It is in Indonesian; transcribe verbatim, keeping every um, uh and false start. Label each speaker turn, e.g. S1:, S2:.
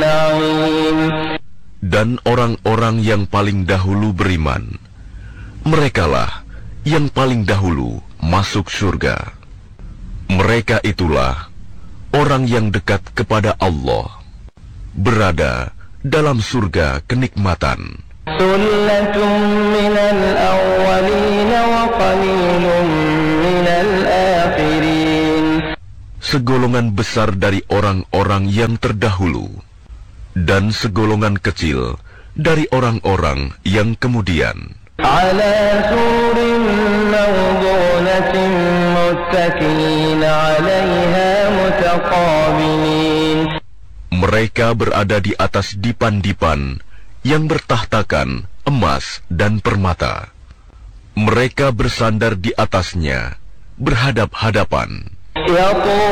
S1: النعيم.
S2: Dan orang-orang yang paling dahulu beriman, merekalah yang paling dahulu masuk surga. Mereka itulah orang yang dekat kepada Allah, berada dalam surga kenikmatan.
S1: Sullatun minal awwalin wa qalilun minal akhirin.
S2: Segolongan besar dari orang-orang yang terdahulu, dan segolongan kecil dari orang-orang yang kemudian.
S1: Ala surin mawdunatin muttakin 'alaiha mutaqabilin.
S2: Mereka berada di atas dipan-dipan yang bertahtakan emas dan permata. Mereka bersandar di atasnya, berhadap-hadapan.